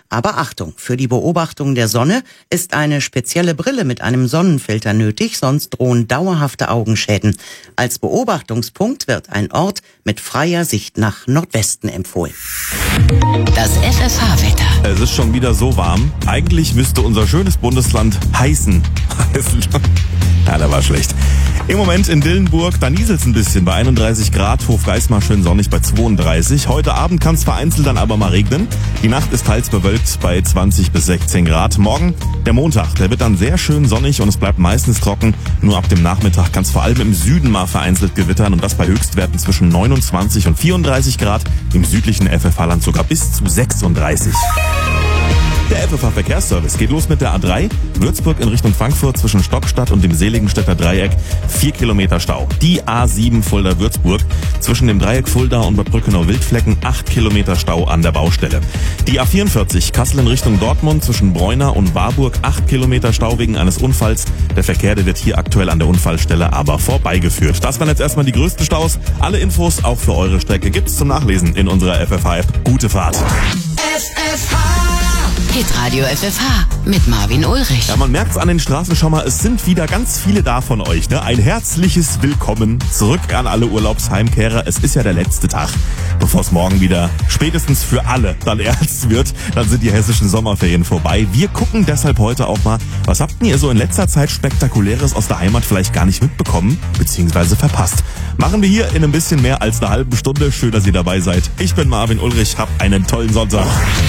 Aber Achtung, für die Beobachtung der Sonne ist eine spezielle Brille mit einem Sonnenfilter nötig, sonst drohen dauerhafte Augenschäden. Als Beobachtungspunkt wird ein Ort mit freier Sicht nach Nordwesten empfohlen. Das FFH-Wetter. Es ist schon wieder so warm. Eigentlich müsste unser schönes Bundesland heißen. Ja, der war schlecht. Im Moment in Dillenburg, da nieselt's ein bisschen bei 31 Grad, Hofgeismar schön sonnig bei 32. Heute Abend kann es vereinzelt dann aber mal regnen. Die Nacht ist teils bewölkt bei 20 bis 16 Grad. Morgen, der Montag, der wird dann sehr schön sonnig und es bleibt meistens trocken. Nur ab dem Nachmittag kann es vor allem im Süden mal vereinzelt gewittern und das bei Höchstwerten zwischen 29 und 34 Grad. Im südlichen FFH-Land sogar bis zu 36. Der FFH-Verkehrsservice geht los mit der A3. Würzburg in Richtung Frankfurt zwischen Stockstadt und dem Seligenstädter Dreieck 4 Kilometer Stau. Die A7 Fulda-Würzburg zwischen dem Dreieck Fulda und Bad Brückenau-Wildflecken 8 Kilometer Stau an der Baustelle. Die A44 Kassel in Richtung Dortmund zwischen Breuna und Warburg 8 Kilometer Stau wegen eines Unfalls. Der Verkehr, der wird hier aktuell an der Unfallstelle aber vorbeigeführt. Das waren jetzt erstmal die größten Staus. Alle Infos auch für eure Strecke gibt's zum Nachlesen in unserer FFH-App. Gute Fahrt. Hitradio FFH mit Marvin Ulrich. Ja, man merkt's an den Straßen schon mal, es sind wieder ganz viele da von euch. Ne? Ein herzliches Willkommen zurück an alle Urlaubsheimkehrer. Es ist ja der letzte Tag, bevor es morgen wieder spätestens für alle dann ernst wird. Dann sind die hessischen Sommerferien vorbei. Wir gucken deshalb heute auch mal, was habt ihr so in letzter Zeit Spektakuläres aus der Heimat vielleicht gar nicht mitbekommen bzw. verpasst. Machen wir hier in ein bisschen mehr als einer halben Stunde. Schön, dass ihr dabei seid. Ich bin Marvin Ulrich, habt einen tollen Sonntag.